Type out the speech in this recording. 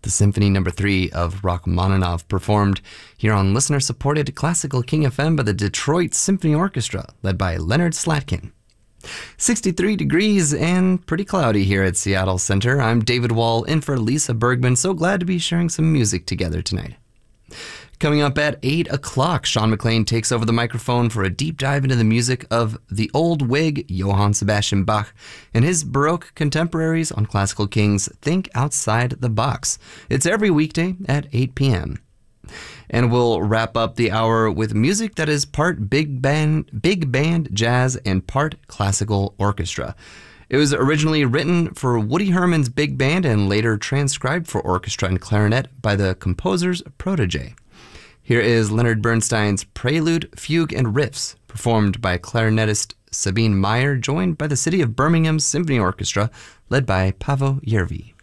the Symphony No. 3 of Rachmaninoff, performed here on listener-supported Classical King FM by the Detroit Symphony Orchestra, led by Leonard Slatkin. 63 degrees and pretty cloudy here at Seattle Center. I'm David Wall, in for Lisa Bergman. So glad to be sharing some music together tonight. Coming up at 8 o'clock, Sean McLean takes over the microphone for a deep dive into the music of the old Whig Johann Sebastian Bach and his Baroque contemporaries on Classical King's Think Outside the Box. It's every weekday at 8 p.m. And we'll wrap up the hour with music that is part big band jazz and part classical orchestra. It was originally written for Woody Herman's big band and later transcribed for orchestra and clarinet by the composer's protege. Here is Leonard Bernstein's Prelude, Fugue, and Riffs, performed by clarinetist Sabine Meyer, joined by the City of Birmingham Symphony Orchestra, led by Paavo Järvi.